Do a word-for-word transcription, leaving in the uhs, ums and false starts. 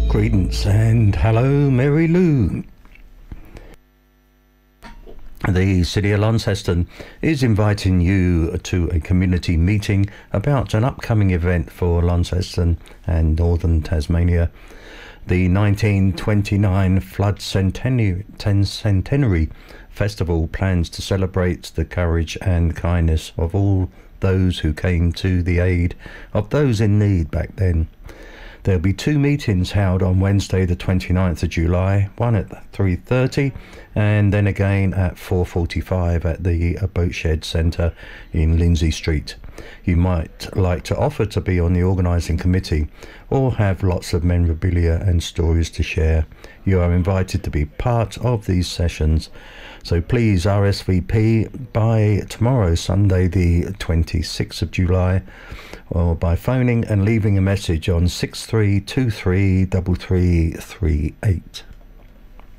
Credence and hello Mary Lou. The City of Launceston is inviting you to a community meeting about an upcoming event for Launceston and Northern Tasmania. The nineteen twenty-nine Flood Centenary, Centenary Festival plans to celebrate the courage and kindness of all those who came to the aid of those in need back then. There'll be two meetings held on Wednesday the twenty-ninth of July, one at three thirty and then again at four forty-five at the Boatshed Centre in Lindsay Street. You might like to offer to be on the organising committee or have lots of memorabilia and stories to share. You are invited to be part of these sessions, so please R S V P by tomorrow, Sunday the twenty-sixth of July, or by phoning and leaving a message on six three two three three three three eight.